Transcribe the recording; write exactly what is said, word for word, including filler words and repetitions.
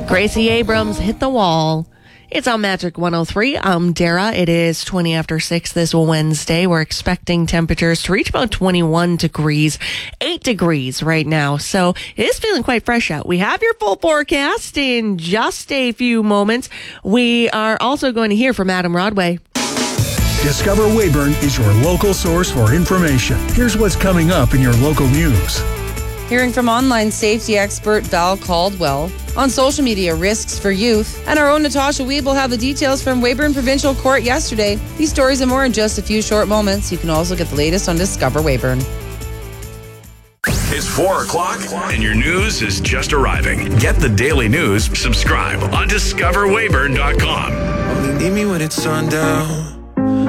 Gracie Abrams hit the wall. It's on Magic one oh three. I'm Dara. It is twenty after six this Wednesday. We're expecting temperatures to reach about twenty-one degrees, eight degrees right now. So it is feeling quite fresh out. We have your full forecast in just a few moments. We are also going to hear from Adam Rodway. Discover Weyburn is your local source for information. Here's what's coming up in your local news. Hearing from online safety expert Val Caldwell. On social media, risks for youth. And our own Natasha Weeb will have the details from Weyburn Provincial Court yesterday. These stories and more in just a few short moments. You can also get the latest on Discover Weyburn. It's four o'clock and your news is just arriving. Get the daily news. Subscribe on discover weyburn dot com. Only need me when it's sundown.